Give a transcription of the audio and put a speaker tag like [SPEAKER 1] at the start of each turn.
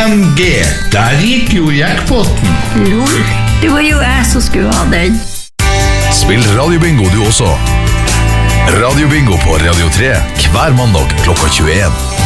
[SPEAKER 1] AMG. Der gikk jo jackpotten.
[SPEAKER 2] Lol, det var jo jeg som skulle ha den.
[SPEAKER 3] Spill radiobingo du også. Radiobingo på Radio 3 hver mandag klokka 21.